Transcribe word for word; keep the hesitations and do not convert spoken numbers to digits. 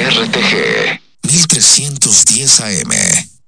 R T G mil trescientos diez A M.